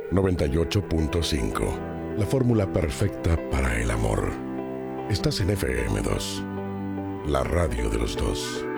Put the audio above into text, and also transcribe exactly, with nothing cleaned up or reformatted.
noventa y ocho punto cinco. La fórmula perfecta para el amor. Estás en F M dos, la radio de los dos.